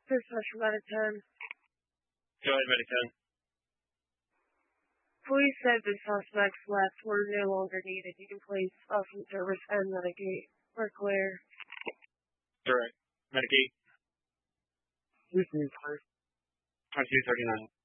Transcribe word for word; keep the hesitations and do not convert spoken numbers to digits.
Dispatch from out of ten. Go ahead, Medic ten. Police said the suspects left were no longer needed. You can place Austin Service and Medic eight. We're clear. Direct. Medic eight. Houston, clear. twenty-two thirty-nine.